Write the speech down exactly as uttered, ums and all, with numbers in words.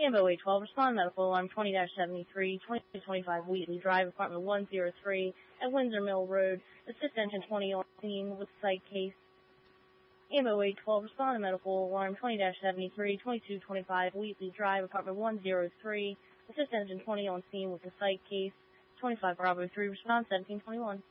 Ambo eight twelve, respond medical alarm twenty dash seventy-three, twenty to twenty-five Wheatley Drive, apartment one oh three at Windsor Mill Road. Assist engine twenty on scene with psych case. Ambo eight twelve, respond to medical alarm twenty dash seventy-three, twenty-two twenty-five Wheatley Drive, apartment one oh three. Assist engine twenty on scene with the psych case. twenty-five Bravo three, respond seventeen twenty-one.